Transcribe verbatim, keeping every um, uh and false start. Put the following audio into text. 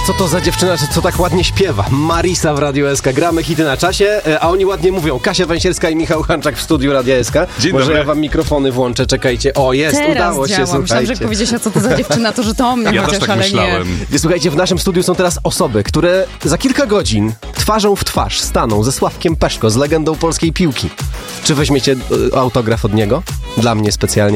co to za dziewczyna, co tak ładnie śpiewa. Marisa w Radiu S K. Gramy hity na czasie, a oni ładnie mówią. Kasia Węsierska i Michał Hanczak w studiu Radia S K. Dzień Może dobry. ja wam mikrofony włączę, czekajcie. O, jest, Teraz udało działa. się, słuchajcie. Myślałam, że jak powiedziałeś, a co to za dziewczyna, to że to o mnie Ja chociaż, też tak ale myślałem. nie. Słuchajcie, w naszym studiu są teraz osoby, które za kilka godzin twarzą w twarz staną ze Sławkiem Peszko, z legendą polskiej piłki. Czy weźmiecie e, autograf od niego? Dla mnie specjalnie.